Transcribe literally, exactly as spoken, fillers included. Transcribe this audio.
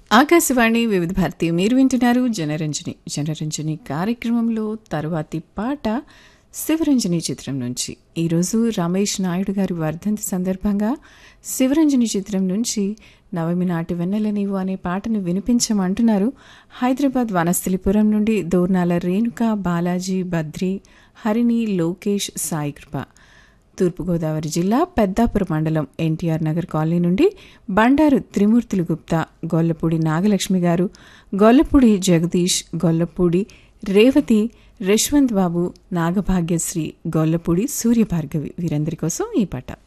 ఆకాశవాణి వివిధ భారతి మీరు వింటున్నారు జనరంజని జనరంజని కార్యక్రమంలో తరువాతి పాట శివరంజని చిత్రం నుంచి. ఈరోజు రమేష్ నాయుడు గారి వర్ధంతి సందర్భంగా శివరంజని చిత్రం నుంచి నవమి నాటి వెన్నెల నీవు అనే పాటను వినిపించమంటున్నారు హైదరాబాద్ వనస్థలిపురం నుండి దోర్నాల రేణుక, బాలాజీ, బద్రి, హరిణి, లోకేష్, సాయికృప. తూర్పుగోదావరి జిల్లా పెద్దాపురం మండలం ఎన్టీఆర్ నగర్ కాలనీ నుండి బండారు త్రిమూర్తులు గుప్తా, గొల్లపూడి నాగలక్ష్మి గారు, గొల్లపూడి జగదీష్, గొల్లపూడి రేవతి, రిష్వంత్ బాబు, నాగభాగ్యశ్రీ, గొల్లపూడి సూర్యభార్గవి వీరందరి కోసం ఈ పాట.